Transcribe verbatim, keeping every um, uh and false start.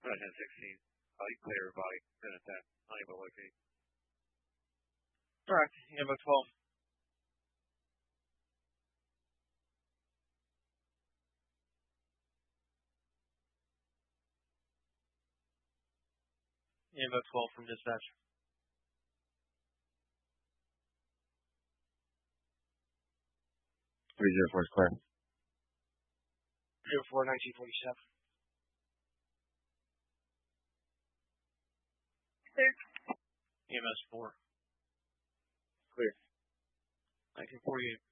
ten sixteen. Uh, you clear everybody. Then at that Honeywell O P. All right. Evo twelve. Evo twelve from dispatch. three zero four is clear. three oh four, nineteen forty-seven. Clear. E M S four. Clear. nineteen forty-eight.